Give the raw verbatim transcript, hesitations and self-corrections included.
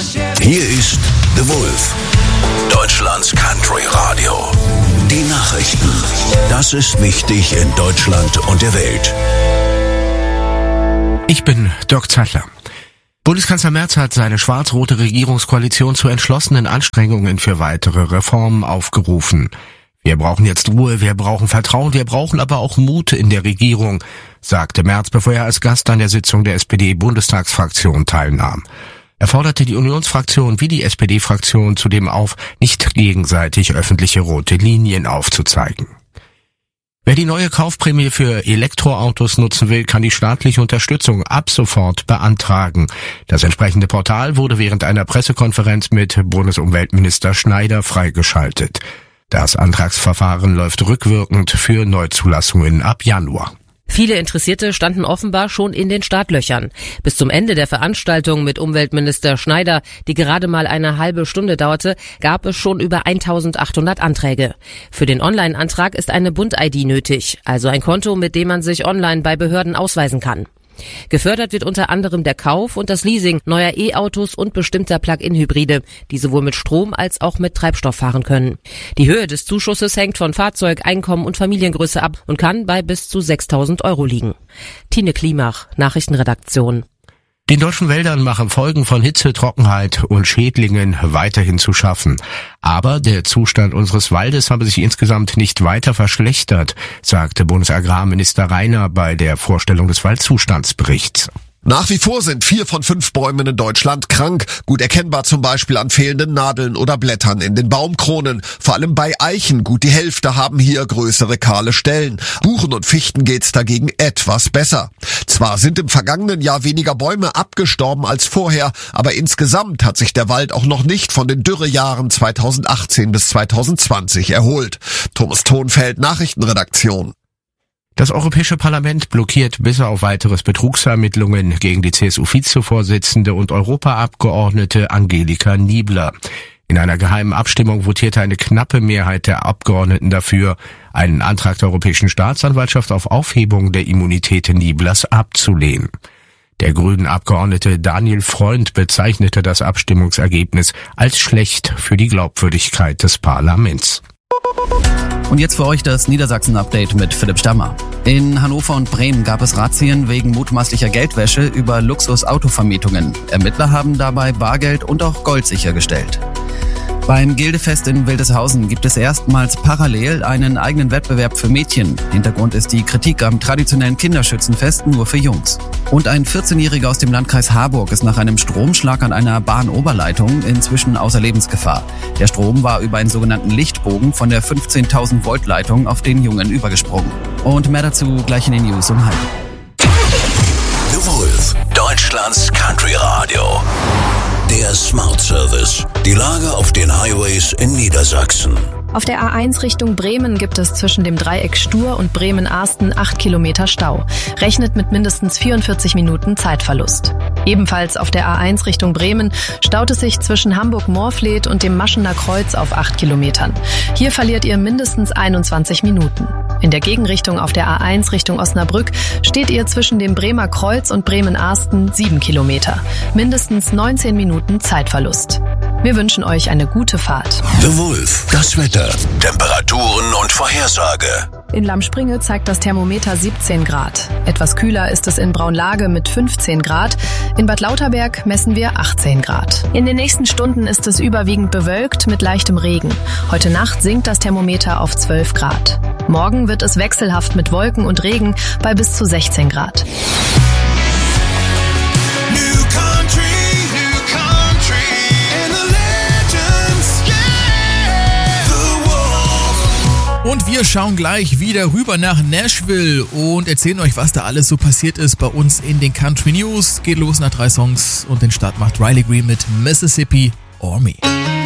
Hier ist The Wolf, Deutschlands Country Radio. Die Nachrichten. Das ist wichtig in Deutschland und der Welt. Ich bin Dirk Zeitler. Bundeskanzler Merz hat seine schwarz-rote Regierungskoalition zu entschlossenen Anstrengungen für weitere Reformen aufgerufen. Wir brauchen jetzt Ruhe, wir brauchen Vertrauen, wir brauchen aber auch Mut in der Regierung, sagte Merz, bevor er als Gast an der Sitzung der S P D-Bundestagsfraktion teilnahm. Er forderte die Unionsfraktion wie die S P D-Fraktion zudem auf, nicht gegenseitig öffentliche rote Linien aufzuzeigen. Wer die neue Kaufprämie für Elektroautos nutzen will, kann die staatliche Unterstützung ab sofort beantragen. Das entsprechende Portal wurde während einer Pressekonferenz mit Bundesumweltminister Schneider freigeschaltet. Das Antragsverfahren läuft rückwirkend für Neuzulassungen ab Januar. Viele Interessierte standen offenbar schon in den Startlöchern. Bis zum Ende der Veranstaltung mit Umweltminister Schneider, die gerade mal eine halbe Stunde dauerte, gab es schon über eintausendachthundert Anträge. Für den Online-Antrag ist eine Bund-I D nötig, also ein Konto, mit dem man sich online bei Behörden ausweisen kann. Gefördert wird unter anderem der Kauf und das Leasing neuer E-Autos und bestimmter Plug-in-Hybride, die sowohl mit Strom als auch mit Treibstoff fahren können. Die Höhe des Zuschusses hängt von Fahrzeug, Einkommen und Familiengröße ab und kann bei bis zu sechstausend Euro liegen. Tine Klimach, Nachrichtenredaktion. Den deutschen Wäldern machen Folgen von Hitze, Trockenheit und Schädlingen weiterhin zu schaffen. Aber der Zustand unseres Waldes habe sich insgesamt nicht weiter verschlechtert, sagte Bundesagrarminister Rainer bei der Vorstellung des Waldzustandsberichts. Nach wie vor sind vier von fünf Bäumen in Deutschland krank, gut erkennbar zum Beispiel an fehlenden Nadeln oder Blättern in den Baumkronen. Vor allem bei Eichen, gut die Hälfte haben hier größere kahle Stellen. Buchen und Fichten geht's dagegen etwas besser. Zwar sind im vergangenen Jahr weniger Bäume abgestorben als vorher, aber insgesamt hat sich der Wald auch noch nicht von den Dürrejahren zweitausendachtzehn bis zweitausendzwanzig erholt. Thomas Thonfeld, Nachrichtenredaktion. Das Europäische Parlament blockiert bis auf weiteres Betrugsermittlungen gegen die C S U-Vizevorsitzende und Europaabgeordnete Angelika Niebler. In einer geheimen Abstimmung votierte eine knappe Mehrheit der Abgeordneten dafür, einen Antrag der Europäischen Staatsanwaltschaft auf Aufhebung der Immunität Nieblers abzulehnen. Der grünen Abgeordnete Daniel Freund bezeichnete das Abstimmungsergebnis als schlecht für die Glaubwürdigkeit des Parlaments. Und jetzt für euch das Niedersachsen-Update mit Philipp Stammer. In Hannover und Bremen gab es Razzien wegen mutmaßlicher Geldwäsche über Luxus-Autovermietungen. Ermittler haben dabei Bargeld und auch Gold sichergestellt. Beim Gildefest in Wildeshausen gibt es erstmals parallel einen eigenen Wettbewerb für Mädchen. Hintergrund ist die Kritik am traditionellen Kinderschützenfest nur für Jungs. Und ein vierzehnjähriger aus dem Landkreis Harburg ist nach einem Stromschlag an einer Bahnoberleitung inzwischen außer Lebensgefahr. Der Strom war über einen sogenannten Lichtbogen von der fünfzehntausend Volt Leitung auf den Jungen übergesprungen. Und mehr dazu gleich in den News um halb. The Wolf, Deutschlands Country Radio. Der Smart Service. Die Lage auf den Highways in Niedersachsen. Auf der A eins Richtung Bremen gibt es zwischen dem Dreieck Stur und Bremen-Arsten acht Kilometer Stau. Rechnet mit mindestens vierundvierzig Minuten Zeitverlust. Ebenfalls auf der A eins Richtung Bremen staut es sich zwischen Hamburg-Moorfleet und dem Maschener Kreuz auf acht Kilometern. Hier verliert ihr mindestens einundzwanzig Minuten. In der Gegenrichtung auf der A eins Richtung Osnabrück steht ihr zwischen dem Bremer Kreuz und Bremen-Arsten sieben Kilometer. Mindestens neunzehn Minuten Zeitverlust. Wir wünschen euch eine gute Fahrt. The Wolf, das Wetter, Temperaturen und Vorhersage. In Lammspringe zeigt das Thermometer siebzehn Grad. Etwas kühler ist es in Braunlage mit fünfzehn Grad. In Bad Lauterberg messen wir achtzehn Grad. In den nächsten Stunden ist es überwiegend bewölkt mit leichtem Regen. Heute Nacht sinkt das Thermometer auf zwölf Grad. Morgen wird es wechselhaft mit Wolken und Regen bei bis zu sechzehn Grad. Und wir schauen gleich wieder rüber nach Nashville und erzählen euch, was da alles so passiert ist bei uns in den Country News. Geht los nach drei Songs und den Start macht Riley Green mit Mississippi or Me.